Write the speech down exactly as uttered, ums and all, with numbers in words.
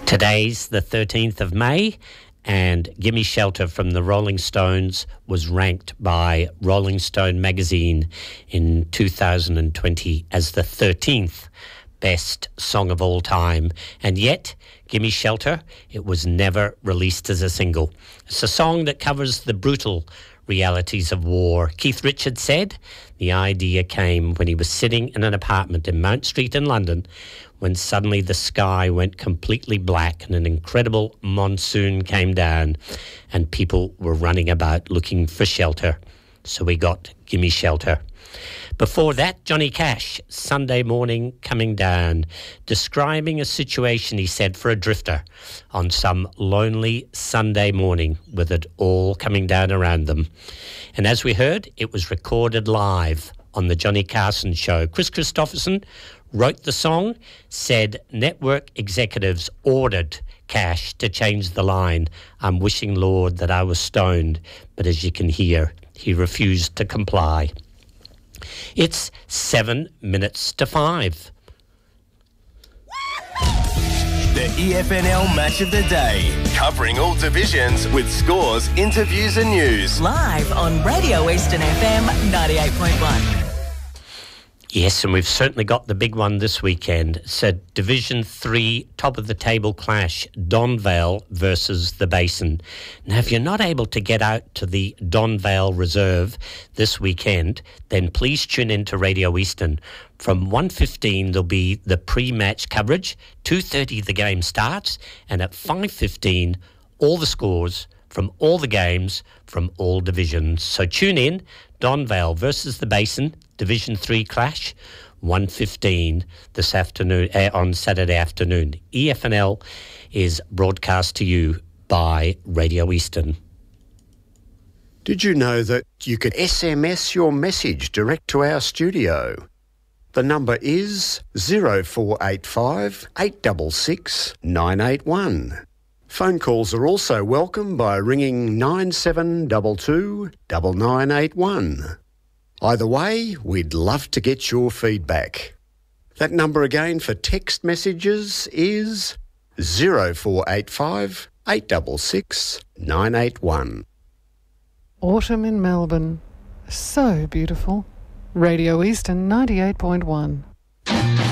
Today's the thirteenth of May, and Gimme Shelter from the Rolling Stones was ranked by Rolling Stone magazine in two thousand twenty as the thirteenth best song of all time. And yet, Gimme Shelter, it was never released as a single. It's a song that covers the brutal realities of war. Keith Richards said the idea came when he was sitting in an apartment in Mount Street in London when suddenly the sky went completely black and an incredible monsoon came down and people were running about looking for shelter. So we got Gimme Shelter. Before that, Johnny Cash, Sunday Morning Coming Down, describing a situation, he said, for a drifter on some lonely Sunday morning with it all coming down around them. And as we heard, it was recorded live on the Johnny Carson Show. Chris Christopherson wrote the song, said network executives ordered Cash to change the line, "I'm wishing, Lord, that I was stoned." But as you can hear, he refused to comply. It's seven minutes to five. The E F N L Match of the Day, covering all divisions with scores, interviews and news. Live on Radio Eastern F M ninety-eight point one. Yes, and we've certainly got the big one this weekend. It's a Division three top-of-the-table clash, Don Vale versus the Basin. Now, if you're not able to get out to the Don Vale Reserve this weekend, then please tune in to Radio Eastern. From one fifteen, there'll be the pre-match coverage. two thirty, the game starts. And at five fifteen, all the scores from all the games from all divisions. So tune in, Don Vale versus the Basin, Division three clash, one fifteen this afternoon, uh, on Saturday afternoon. E F N L is broadcast to you by Radio Eastern. Did you know that you can S M S your message direct to our studio? The number is zero four eight five, eight six six, nine eight one. Phone calls are also welcome by ringing nine seven two two, nine nine eight one. Either way, we'd love to get your feedback. That number again for text messages is zero four eight five, eight six six, nine eight one. Autumn in Melbourne. So beautiful. Radio Eastern ninety-eight point one.